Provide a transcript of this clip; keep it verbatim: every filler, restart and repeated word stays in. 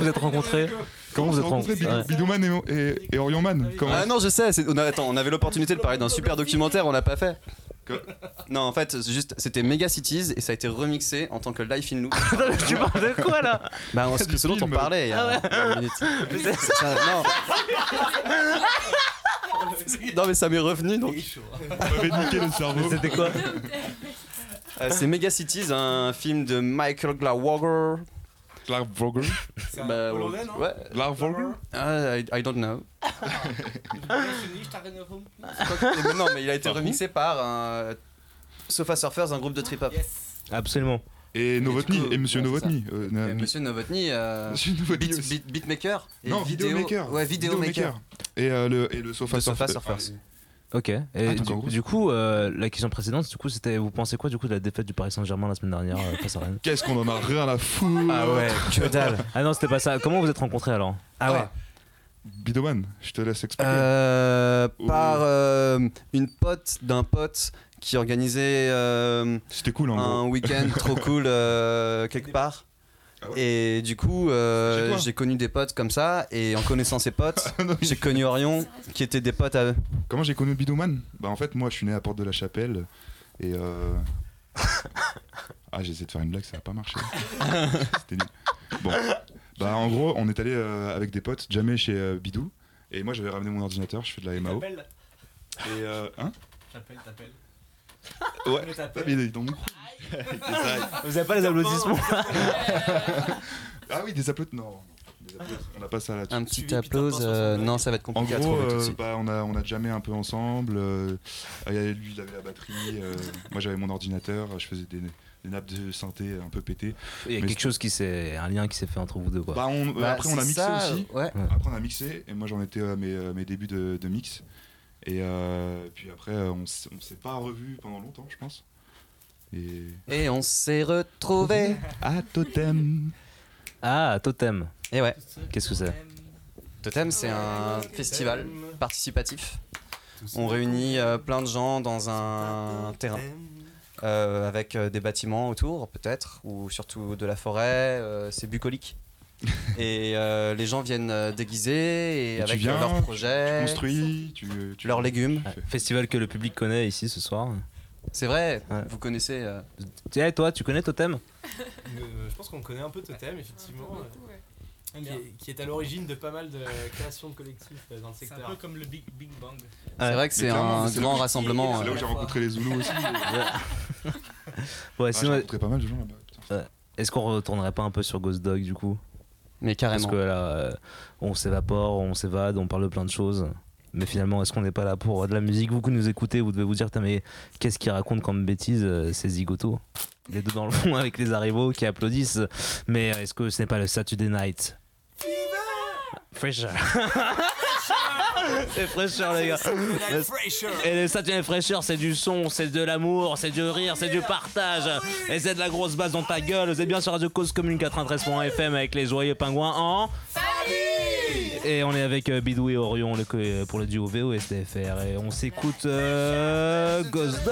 vous êtes rencontrés? Comment vous êtes rencontrés, Bidou, ouais. Bidouman et, et, et Orionman? Comment... Ah non, je sais, c'est, on, a, attends, on avait l'opportunité de parler d'un super documentaire, on l'a pas fait. Que... Non, en fait, juste, c'était Mega Cities et ça a été remixé en tant que Life in Loop. Tu parles de quoi là? Bah, on, c'est ce dont on parlait il y a, ah ouais. il y a une minute. C'est, c'est ça, non. Non, mais ça m'est revenu donc. On m'avait niqué le cerveau. C'était quoi? euh, C'est Mega Cities, un film de Michael Glawalker. Clark Vogel. C'est un bah, Hollandais, non? Ouais. Clark Vogel. Uh, I, I don't know. Non, mais il a été remixé par un Sofa Surfers, un groupe de trip-hop. Yes. Absolument. Et Novotny, coup, et Monsieur ouais, Novotny. Euh, et Monsieur Novotny, euh, Monsieur Novotny beat, aussi. beat, beatmaker. Et non, vidéo, Vidéomaker. Ouais, Vidéomaker. Et, euh, le, et le Sofa, le Sofa Surfers. Surfers. Ok. Et Ah, du, gros. du coup, euh, la question précédente, du coup, c'était, vous pensez quoi du coup de la défaite du Paris Saint-Germain la semaine dernière euh, face à Rennes? Qu'est-ce qu'on en a rien à foutre. Ah ouais, que dalle. Ah non, c'était pas ça. Comment vous êtes rencontrés alors? Ah ouais. Ah. Bidouman, je te laisse expliquer. Euh, Ou- par euh, une pote d'un pote qui organisait euh, C'était cool en un gros. week-end trop cool euh, quelque part. Ah ouais. Et du coup, Chez euh, toi j'ai connu des potes comme ça, et en connaissant ces potes, Non, mais- j'ai connu Orion, qui étaient des potes à eux. Comment j'ai connu Bidouman? Bah en fait moi je suis né à Porte de la Chapelle et euh... ah j'ai essayé de faire une blague, ça a pas marché. C'était nul. Bon, bah en gros on est allé euh, avec des potes jamais chez euh, Bidou et moi j'avais ramené mon ordinateur, je fais de la M A O. T'appelles, Et euh... hein? t'appelles, t'appelles. Ouais. Mais t'appelles. Ah, mais il est dans mon cou. Vous avez pas les applaudissements? Ah oui des applaudissements. Non, des applaudissements. On n'a pas ça là-dessus. Un petit Suivi, applause, putain, euh, pense, non ça va être En compliqué à gros, trouver tout de euh, suite. bah, on a on a jammé un peu ensemble. Euh, euh, lui il avait la batterie, euh, moi j'avais mon ordinateur, je faisais des, des nappes de synthé un peu pétées. Il y a Mais quelque chose qui s'est, un lien qui s'est fait entre vous deux quoi. Bah, on- Bah, après on a c'est mixé ça, aussi. Ouais. Après on a mixé et moi j'en étais à mes, euh, mes débuts de, de mix. Et euh, puis après euh, on, s- on s'est pas revus pendant longtemps je pense. Et Et on s'est retrouvés. à Totem. Ah, Totem. Et ouais, Qu'est-ce que c'est? Totem c'est un festival participatif. On réunit euh, plein de gens dans un terrain. Euh, avec euh, des bâtiments autour peut-être, ou surtout de la forêt, euh, c'est bucolique. Et euh, les gens viennent euh, déguisés et, Et tu avec viens, euh, leurs Tu projets, construis, tu, tu leurs légumes. Ah, festival que le public connaît ici ce soir. C'est vrai, Ouais. vous connaissez. euh, Tiens, toi, tu connais Totem? Euh, je pense qu'on connaît un peu Totem, effectivement, euh, qui, est, qui est à l'origine de pas mal de créations de collectifs euh, dans le C'est un secteur. peu comme le Big, Big Bang. C'est vrai que c'est clairement, un c'est grand là où- rassemblement. C'est là où euh, j'ai rencontré les Zoulous aussi. Ouais, Ah, j'ai sinon, rencontré pas mal de gens là-bas. putain. est-ce qu'on retournerait pas un peu sur Ghost Dog du coup? Mais Parce carrément. que là, euh, on s'évapore, on s'évade, on parle de plein de choses. Mais finalement, est-ce qu'on n'est pas là pour de la musique? Vous qui nous écoutez, vous devez vous dire, mais qu'est-ce qu'il raconte comme bêtise, euh, ces zigotos? Les deux dans le fond avec les arrivaux qui applaudissent. Mais est-ce que ce n'est pas le Saturday Night Fresher. C'est Fresher, les gars. Et le Saturday Fresher, c'est du son, c'est de l'amour, c'est du rire, c'est du partage. Et c'est de la grosse basse dans ta gueule. Vous êtes bien sur Radio Cause Commune quatre-vingt-treize point F M avec les joyeux pingouins en... Et on est avec euh, Bidou et Orion le, co- pour le duo V O S T F R. Et on s'écoute euh, Ghost Dog.